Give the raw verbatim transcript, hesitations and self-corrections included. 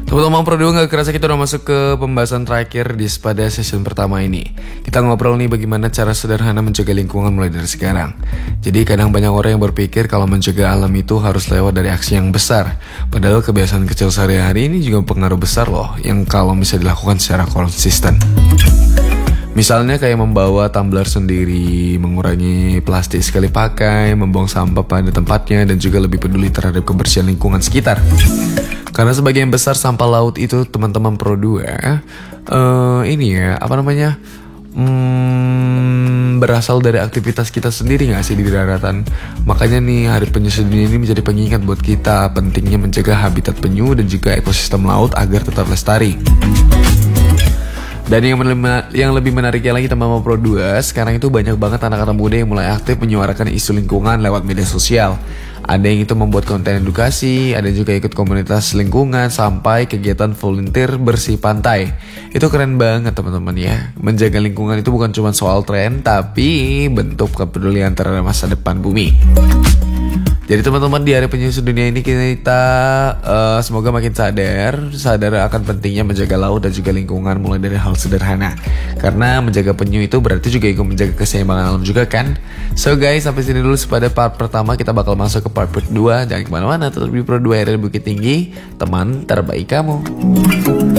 Teman-teman Pro dua, gak kerasa kita udah masuk ke pembahasan terakhir di pada session pertama ini. Kita ngobrol nih bagaimana cara sederhana menjaga lingkungan mulai dari sekarang. Jadi kadang banyak orang yang berpikir kalau menjaga alam itu harus lewat dari aksi yang besar. Padahal kebiasaan kecil sehari-hari ini juga pengaruh besar loh, yang kalau bisa dilakukan secara konsisten. Misalnya kayak membawa tumbler sendiri, mengurangi plastik sekali pakai, membuang sampah pada tempatnya, dan juga lebih peduli terhadap kebersihan lingkungan sekitar. Karena sebagian besar sampah laut itu teman-teman Pro dua, uh, ini ya, apa namanya, hmm, berasal dari aktivitas kita sendiri gak sih di daratan. Makanya nih Hari Penyu Sedunia ini menjadi pengingat buat kita pentingnya menjaga habitat penyu dan juga ekosistem laut agar tetap lestari. Dan yang, yang lebih menariknya lagi teman-teman Pro dua, sekarang itu banyak banget anak-anak muda yang mulai aktif menyuarakan isu lingkungan lewat media sosial. Ada yang itu membuat konten edukasi, ada juga ikut komunitas lingkungan, sampai kegiatan volunteer bersih pantai. Itu keren banget teman-teman ya. Menjaga lingkungan itu bukan cuma soal tren, tapi bentuk kepedulian terhadap masa depan bumi. Jadi teman-teman, di Hari Penyu Sedunia ini kita uh, semoga makin sadar Sadar akan pentingnya menjaga laut dan juga lingkungan mulai dari hal sederhana. Karena menjaga penyu itu berarti juga ikut menjaga keseimbangan alam juga kan. So guys, sampai sini dulu pada part pertama. Kita bakal masuk ke part kedua. Jangan kemana-mana, tetap di Pro dua R L Bukit Tinggi, teman terbaik kamu.